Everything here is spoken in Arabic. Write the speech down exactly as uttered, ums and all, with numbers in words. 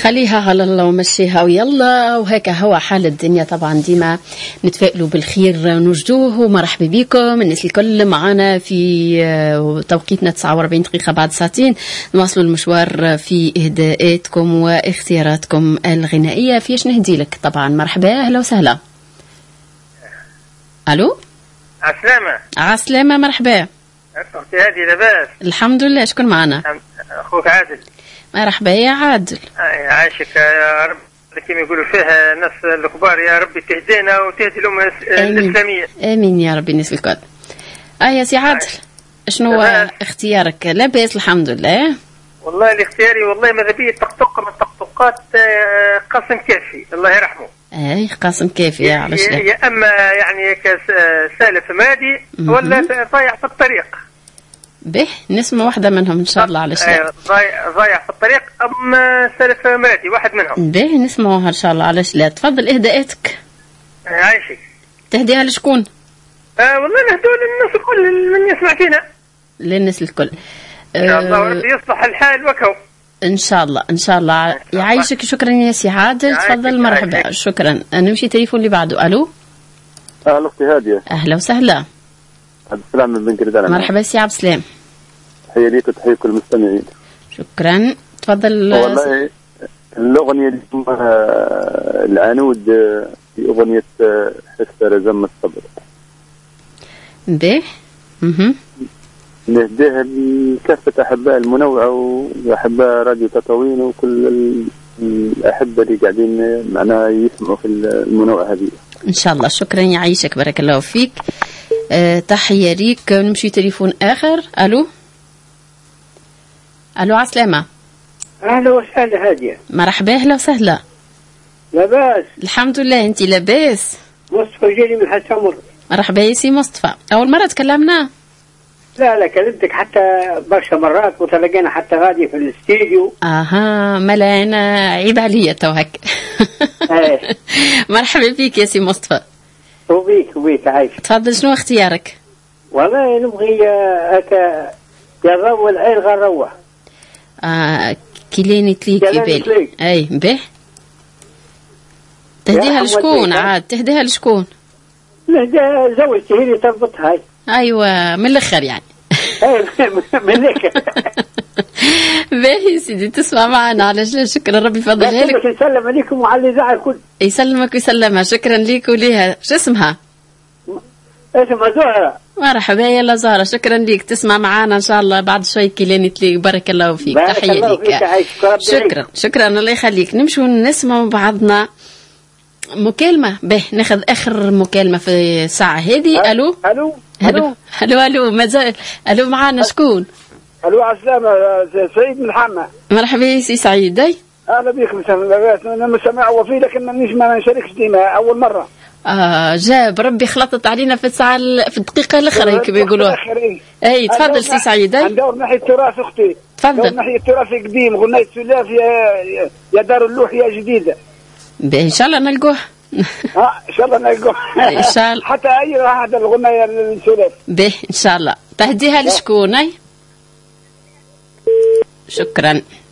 خليها على الله ومشيها ويلا، وهيك هو حال الدنيا. طبعا ديما نتفائلوا بالخير نوجدوه. ومرحبا بكم الناس الكل معنا في توقيتنا تسعة وأربعين دقيقة بعد ساعتين. نواصلوا المشوار في إهداءاتكم واختياراتكم الغنائية. فيش نهدي لك طبعا. مرحبا، أهلا وسهلا. ألو، عسلامة. عسلامة، مرحبا. أختي هذه لاباس؟ الحمد لله. شكون معنا؟ أخوك عادل. مرحبا يا عادل. عايشك يا رب، كما يقولوا فيها الناس الكبار، يا ربي تهدينا وتهدي الأمة الإسلامية. آمين يا ربي. الناس الكل. آه يا سي عادل، شنو هو اختيارك؟ لاباس الحمد لله. والله الاختياري والله ماذا بيه طقطقة من طقطقات قاسم كافي الله يرحمه. اي قاسم كافي. علاش لا؟ يا اما يعني كسالف مادي ولا ضايع في الطريق. به نسمع واحدة منهم إن شاء الله. علاش لا؟ ضايع في الطريق أم سالف مادي، واحد منهم. به نسمعوها إن شاء الله. علاش لا؟ تفضل إهداءاتك. عايشك. تهديها لشكون؟ آه والله نهدوا للناس الكل من يسمع فينا. للناس الكل. إن شاء الله وربي يصلح الحال وكو. إن شاء الله إن شاء الله يعيشك. شكرا يا سي عادل. تفضل. مرحبا. شكرا. نمشي تليفون اللي بعده. ألو. أهلا أختي هادية. أهلا وسهلا. عبد السلام من بن كردانة. مرحبا سي عبد السلام. تحية ليك وتحية كل المستمعين. شكرا. تفضل. والله الأغنية العنود في أغنية حسر زم الصبر. به اها نهديها لكافة أحباء المنوعة وأحباء راديو تطاوين وكل الأحبة اللي قاعدين معنا يسمعوا في المنوعة هذه إن شاء الله. شكرا يعيشك. بارك الله فيك. أه تحية ليك. نمشي تليفون آخر. ألو. ألو عسلامة. أهلا وسهلا هادية. مرحبا. أهلا وسهلا. لاباس؟ الحمد لله. أنت لاباس؟ مصطفى جيلي من حسامر. مرحبا يا سي مصطفى. أول مرة تكلمنا؟ لا لا كلمتك حتى برشا مرات وتلاقينا حتى غادي في الاستديو. اها ملا انا عيب عليا تو هك. مرحبا بك يا سي مصطفى. وبيك وبيك عايش. تفضل. شنو اختيارك؟ والله نبغي هكا يا ضو العين غير روح. اه كليني تليك بالي. اي به. تهديها لشكون عاد؟ تهديها لشكون؟ نهديها زوجتي هي اللي تربطها. هاي ايوه من الاخر يعني. من الاخر. باهي سيدي تسمع معنا. علاش شكرا. ربي يفضلها لك. يسلم عليكم وعلى الاذاعه الكل. يسلمك ويسلمها. شكرا ليك وليها. شو اسمها؟ اسمها زهره. مرحبا يلا زهره. شكرا ليك. تسمع معنا ان شاء الله بعد شوي كلاني تليك. بارك الله فيك. تحيه ليك. شكرا شكرا الله يخليك. نمشوا نسمع بعضنا مكالمة. به ناخذ آخر مكالمة في الساعة هذه. ألو ألو ألو ألو ألو مازال. ألو معانا شكون؟ ألو عسلامة. سعيد من حمى. مرحبا يا سي سعيد. أي أهلا بك. أنا مستمع وفي لكن مانيش ما نشاركش ديما أول مرة. آه جاب ربي خلطت علينا في الساعة في الدقيقة الأخرى كما يقولوا. أي تفضل سي سعيد. أي ندور ناحية التراث أختي. تفضل. ناحية التراث قديم غنية سلاف يا يا دار اللوح يا جديدة. إن شاء الله نلقوه. ها ان شاء الله نلقوه. ان شاء الله. حتى اي هذا الغنية السلاف. به ان شاء الله. تهديها لشكون؟ اي شكرا.